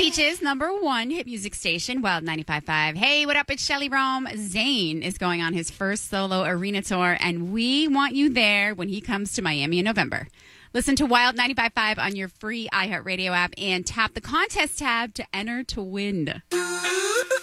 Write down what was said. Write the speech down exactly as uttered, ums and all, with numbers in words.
Beach's number one hit music station, Wild ninety-five point five. Hey, what up? It's Shelly Rome. Zayn is going on his first solo arena tour, and we want you there when he comes to Miami in November. Listen to Wild ninety-five point five on your free iHeartRadio app and tap the contest tab to enter to win.